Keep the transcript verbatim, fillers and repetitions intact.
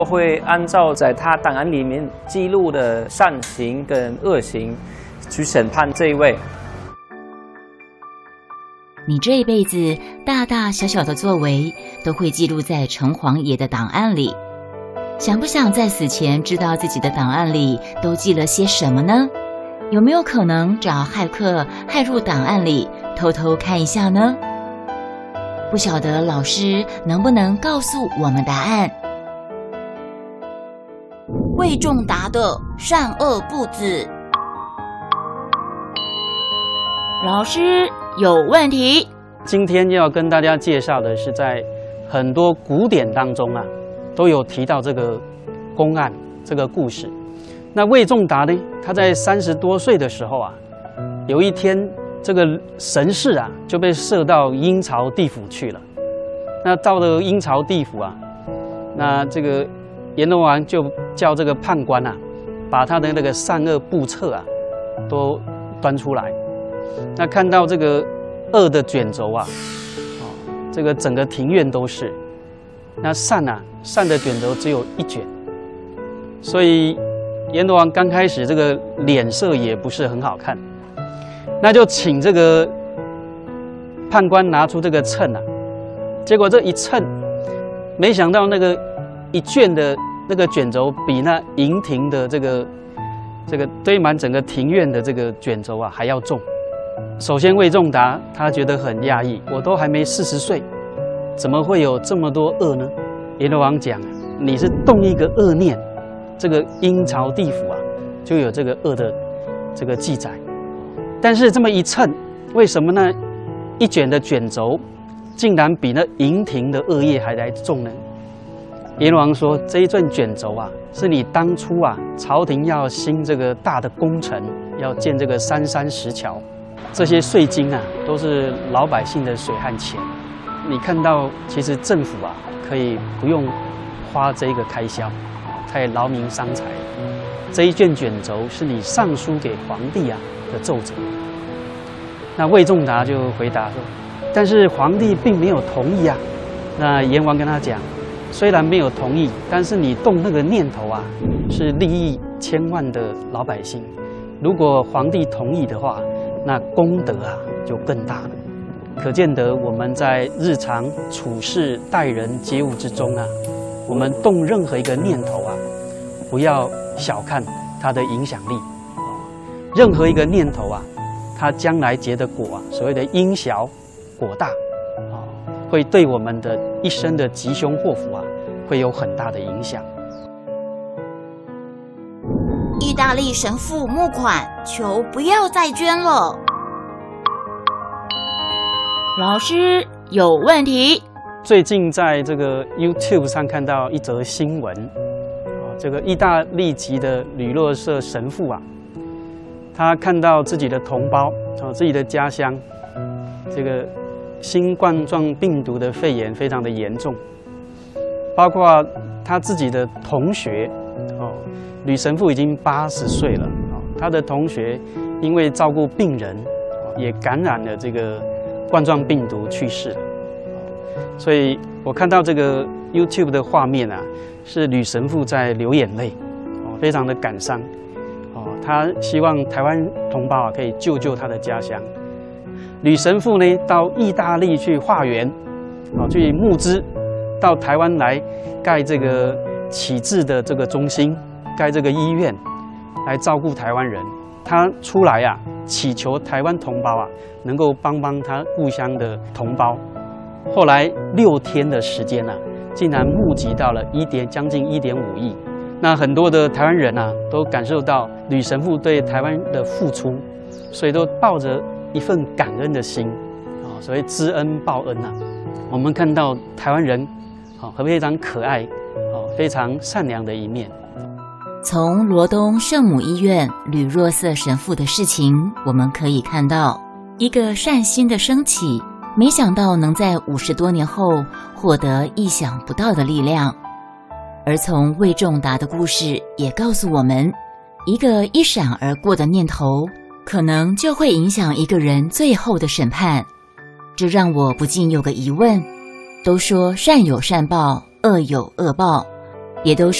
会按照在他档案里面记录的善行跟恶行去审判这一位。 你这一辈子大大小小的作为都会记录在城隍爷的档案里，想不想在死前知道自己的档案里都记了些什么呢？有没有可能找骇客骇入档案里偷偷看一下呢？不晓得老师能不能告诉我们答案。魏仲达的善恶不子，老师有问题。 今天要跟大家介绍的是，在很多古典当中啊，都有提到这个公案这个故事。那魏仲达呢，他在三十多岁的时候啊，有一天这个神士啊就被射到阴曹地府去了。那到了阴曹地府啊，那这个阎罗王就叫这个判官啊，把他的那个善恶簿册啊都端出来。那看到这个恶的卷轴啊，哦，这个整个庭院都是。那善啊，善的卷轴只有一卷，所以阎罗王刚开始这个脸色也不是很好看，那就请这个判官拿出这个秤啊，结果这一称，没想到那个一卷的那个卷轴比那营庭的这个这个堆满整个庭院的这个卷轴啊还要重。首先魏仲达他觉得很讶异，我都还没四十岁，怎么会有这么多恶呢？阎罗王讲，你是动一个恶念，这个阴曹地府啊就有这个恶的这个记载。但是这么一称，为什么呢？一卷的卷轴竟然比那营庭的恶业还来重呢？阎罗王说，这一卷卷轴啊，是你当初啊朝廷要兴这个大的工程，要建这个三山石桥，这些税金啊都是老百姓的水和钱。你看到，其实政府啊可以不用花这个开销，它也劳民伤财。这一卷卷轴是你上书给皇帝啊的奏折。那魏仲达就回答说，但是皇帝并没有同意啊。那阎王跟他讲，虽然没有同意，但是你动那个念头啊，是利益千万的老百姓。如果皇帝同意的话，那功德啊就更大了。可见得我们在日常处事、待人接物之中啊，我们动任何一个念头啊，不要小看它的影响力。任何一个念头啊，它将来结的果啊，所谓的因小果大，啊，会对我们的一生的吉凶祸福啊，会有很大的影响。 意大利神父募款，求不要再捐了。老师有问题。 最近在这个 YouTube 上看到一则新闻，啊，这个意大利籍的吕洛舍神父啊，他看到自己的同胞啊，自己的家乡，这个新冠状病毒的肺炎非常的严重，包括他自己的同学，哦，吕神父已经八十岁了，哦，他的同学因为照顾病人，也感染了这个冠状病毒去世了。所以我看到这个 YouTube 的画面啊，是吕神父在流眼泪，哦，非常的感伤，哦，他希望台湾同胞啊可以救救他的家乡。吕神父呢到意大利去化缘，哦，去募资，到台湾来盖这个启智的这个中心，盖这个医院，来照顾台湾人。他出来啊，祈求台湾同胞啊能够帮帮他故乡的同胞。后来六天的时间啊，竟然募集到了一点将近一点五亿。那很多的台湾人啊，都感受到吕神父对台湾的付出，所以都抱着一份感恩的心，啊，所谓知恩报恩啊。我们看到台湾人，啊，非常可爱，啊，非常善良的一面。 从罗东圣母医院吕若瑟神父的事情，我们可以看到一个善心的升起。没想到能在五十多年后获得意想不到的力量，而从魏仲达的故事也告诉我们，一个一闪而过的念头，可能就会影响一个人最后的审判。这让我不禁有个疑问：都说善有善报，恶有恶报， 也都